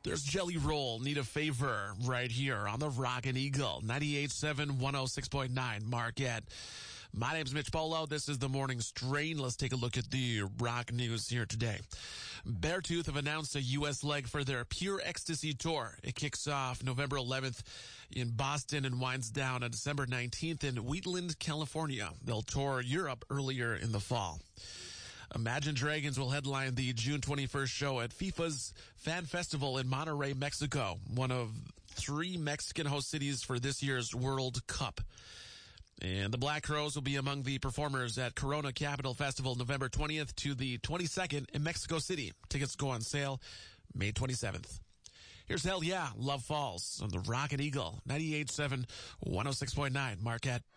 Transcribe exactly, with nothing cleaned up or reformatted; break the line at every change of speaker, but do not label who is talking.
There's Jelly Roll, Need a Favor, right here on the Rockin' Eagle, ninety-eight point seven, one oh six point nine, Marquette. My name's Mitch Polo. This is the Morning Strain. Let's take a look at the rock news here today. Beartooth have announced a U S leg for their Pure Ecstasy Tour. It kicks off November eleventh in Boston and winds down on December nineteenth in Wheatland, California. They'll tour Europe earlier in the fall. Imagine Dragons will headline the June twenty-first show at FIFA's Fan Festival in Monterrey, Mexico, one of three Mexican host cities for this year's World Cup. And the Black Crowes will be among the performers at Corona Capital Festival November twentieth to the twenty-second in Mexico City. Tickets go on sale May twenty-seventh. Here's Hell Yeah, Love Falls on the Rockin' Eagle, ninety-eight point seven, one oh six point nine, Marquette.